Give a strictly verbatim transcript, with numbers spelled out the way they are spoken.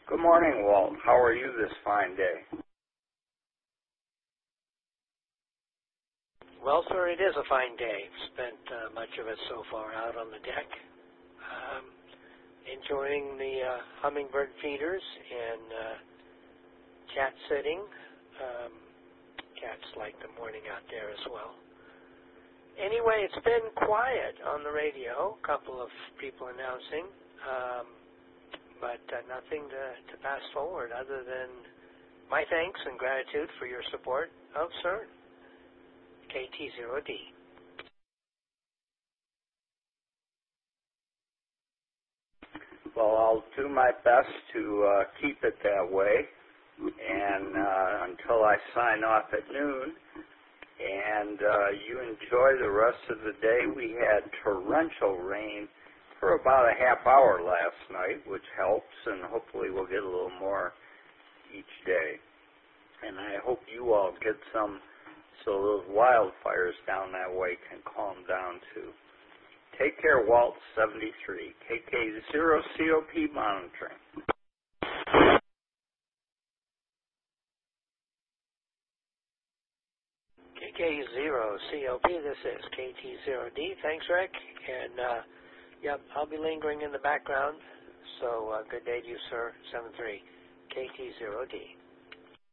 Good morning, Walt. How are you this fine day? Well, sir, it is a fine day. Spent uh, much of it so far out on the deck, um, enjoying the uh, hummingbird feeders and uh, cat sitting. Um, cats like the morning out there as well. Anyway, it's been quiet on the radio. A couple of people announcing, um, but uh, nothing to, to pass forward other than my thanks and gratitude for your support of CERN. K T zero D. Well, I'll do my best to uh, keep it that way, and uh, until I sign off at noon, and uh, you enjoy the rest of the day. We had torrential rain for about a half hour last night, which helps, and hopefully we'll get a little more each day. And I hope you all get some so those wildfires down that way can calm down too. Take care, Walt seventy-three, K K zero C O P monitoring. K K zero C O P, this is K T zero D. Thanks, Rick. And, uh, yep, I'll be lingering in the background. So, uh, good day to you, sir. seven three, K T zero D.